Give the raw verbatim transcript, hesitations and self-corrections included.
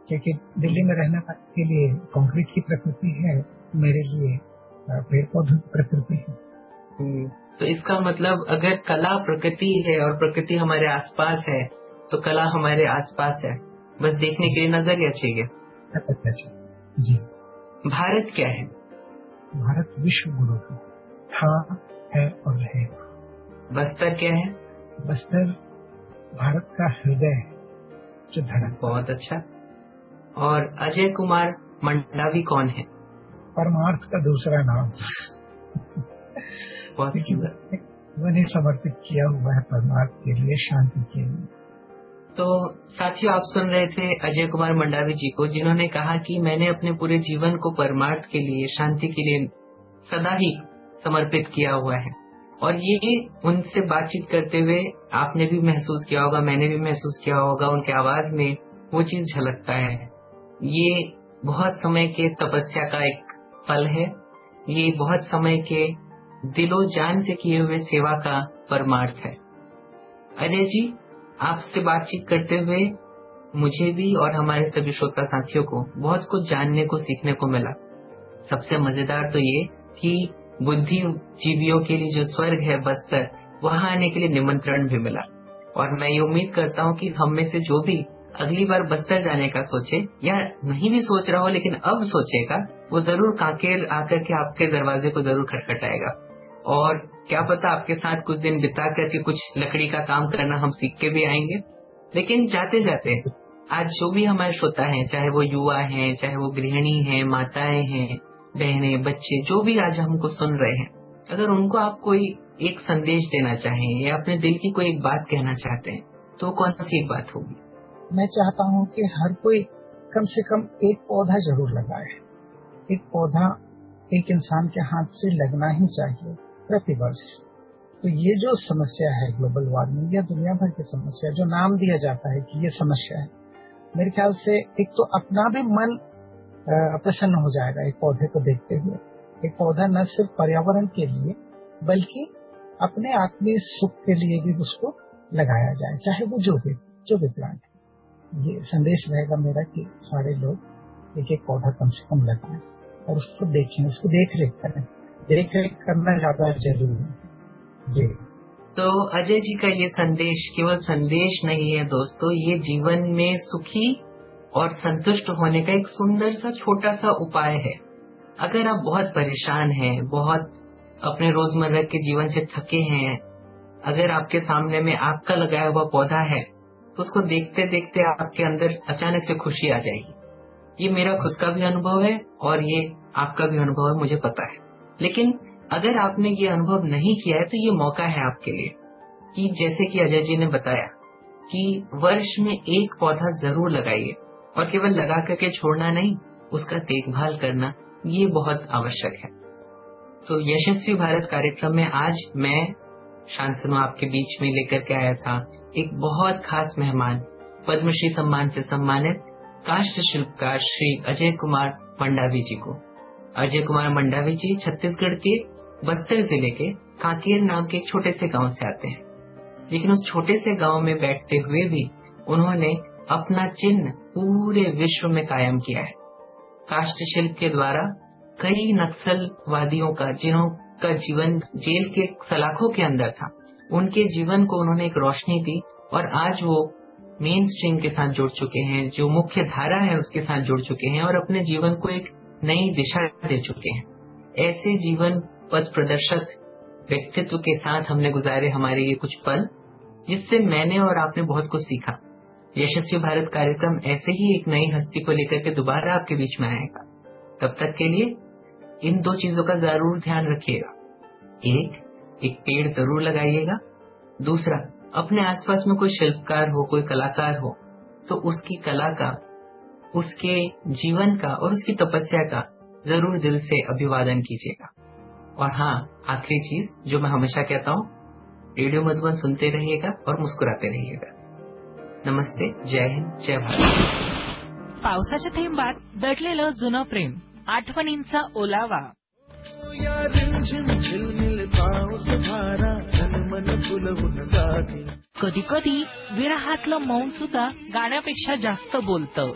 क्योंकि दिल्ली में रहने के लिए कंक्रीट की प्रकृति है, मेरे लिए पेड़ पौधों की प्रकृति है। तो इसका मतलब अगर कला प्रकृति है और प्रकृति हमारे आसपास है, तो कला हमारे आसपास है, बस देखने के लिए नजरिया चाहिए। जी। भारत क्या है? भारत विश्व गुरु है, था, है और रहेगा। बस्तर क्या है? बस्तर भारत का हृदय है जो धड़क। बहुत अच्छा। और अजय कुमार मंडावी कौन है? परमार्थ का दूसरा नाम। बहुत सुंदर। मैंने समर्पित किया हुआ है परमार्थ के लिए, शांति के लिए। तो साथियों, आप सुन रहे थे अजय कुमार मंडावी जी को, जिन्होंने कहा कि मैंने अपने पूरे जीवन को परमार्थ के लिए, शांति के लिए सदा ही समर्पित किया हुआ है। और ये उनसे बातचीत करते हुए आपने भी महसूस किया होगा, मैंने भी महसूस किया होगा, उनके आवाज में वो चीज झलकता है। ये बहुत समय के तपस्या का एक फल है, ये बहुत समय के दिलो जान से किए हुए सेवा का परमार्थ है। अजय जी, आपसे बातचीत करते हुए मुझे भी और हमारे सभी श्रोता साथियों को बहुत कुछ जानने को, सीखने को मिला। सबसे मजेदार तो ये कि बुद्धिजीवियों के लिए जो स्वर्ग है बस्तर, वहां आने के लिए निमंत्रण भी मिला। और मैं ये उम्मीद करता हूँ कि हम में से जो भी अगली बार बस्तर जाने का सोचे या नहीं भी सोच रहा हो लेकिन अब सोचेगा, वो जरूर कांकेर आकर के आपके दरवाजे को जरूर खटखटाएगा। और क्या पता आपके साथ कुछ दिन बिता करके कुछ लकड़ी का काम करना हम सीख के भी आएंगे। लेकिन जाते जाते आज जो भी हमारे श्रोता हैं, चाहे वो युवा हैं, चाहे वो गृहिणी हैं, माताएं हैं, बहनें, बच्चे, जो भी आज हमको सुन रहे हैं, अगर उनको आप कोई एक संदेश देना चाहें या अपने दिल की कोई एक बात कहना चाहते हैं, तो कौन सी एक बात होगी? मैं चाहता हूँ कि हर कोई कम से कम एक पौधा जरूर लगाए। एक पौधा एक इंसान के हाथ से लगना ही चाहिए प्रति वर्ष। तो ये जो समस्या है ग्लोबल वार्मिंग या दुनिया भर की समस्या, जो नाम दिया जाता है कि ये समस्या है, मेरे ख्याल से एक तो अपना भी मन प्रसन्न हो जाएगा एक पौधे को देखते हुए। एक पौधा न सिर्फ पर्यावरण के लिए बल्कि अपने आत्मीय सुख के लिए भी उसको लगाया जाए, चाहे वो जो भी जो भी प्लांट है। ये संदेश रहेगा मेरा कि सारे लोग एक एक पौधा कम से कम लगाएं और उसको देखें, उसको देख रेख करें। देख रेख करना ज्यादा जरूरी है। जी। तो अजय जी का ये संदेश केवल संदेश नहीं है दोस्तों, ये जीवन में सुखी और संतुष्ट होने का एक सुंदर सा छोटा सा उपाय है। अगर आप बहुत परेशान हैं, बहुत अपने रोजमर्रा के जीवन से थके हैं, अगर आपके सामने में आपका लगाया हुआ पौधा है, तो उसको देखते देखते आपके अंदर अचानक से खुशी आ जाएगी। ये मेरा खुद का भी अनुभव है और ये आपका भी अनुभव है, मुझे पता है। लेकिन अगर आपने ये अनुभव नहीं किया है तो ये मौका है आपके लिए कि जैसे कि अजय जी ने बताया कि वर्ष में एक पौधा जरूर लगाइए, और केवल लगा करके छोड़ना नहीं, उसका देखभाल करना ये बहुत आवश्यक है। तो यशस्वी भारत कार्यक्रम में आज मैं शांतनु आपके बीच में लेकर के आया था एक बहुत खास मेहमान, पद्मश्री सम्मान से सम्मानित काष्ठ शिल्पकार श्री अजय कुमार मंडावी जी को। अजय कुमार मंडावी जी छत्तीसगढ़ के बस्तर जिले के कांकेर नाम के एक छोटे से गांव से आते हैं, लेकिन उस छोटे से गांव में बैठते हुए भी उन्होंने अपना चिन्ह पूरे विश्व में कायम किया है। काष्ठ शिल्प के द्वारा कई नक्सलवादियों का, जिन्हों का जीवन जेल के सलाखों के अंदर था, उनके जीवन को उन्होंने एक रोशनी दी और आज वो मेन स्ट्रीम के साथ जुड़ चुके हैं, जो मुख्य धारा है उसके साथ जुड़ चुके हैं और अपने जीवन को एक नई दिशा दे चुके हैं। ऐसे जीवन पथ प्रदर्शक व्यक्तित्व के साथ हमने गुजारे हमारे ये कुछ पल, जिससे मैंने और आपने बहुत कुछ सीखा। यशस्वी भारत कार्यक्रम ऐसे ही एक नई हस्ती को लेकर के दोबारा आपके बीच में आएगा। तब तक के लिए इन दो चीजों का जरूर ध्यान रखिएगा। एक, एक पेड़ जरूर लगाइएगा। दूसरा, अपने आसपास में कोई शिल्पकार हो, कोई कलाकार हो, तो उसकी कला का, उसके जीवन का और उसकी तपस्या का जरूर दिल से अभिवादन कीजिएगा। और हाँ, आखिरी चीज जो मैं हमेशा कहता हूँ, रेडियो मधुबन सुनते रहिएगा और मुस्कुराते रहिएगा। नमस्ते, जय हिंद, जय भारत। पावसाच्या थेंबात दडलेलं जुनं प्रेम, आठवणींचा ओलावा, कधी कधी विरहातलं मौन सुद्धा गाण्यापेक्षा जास्त बोलतं.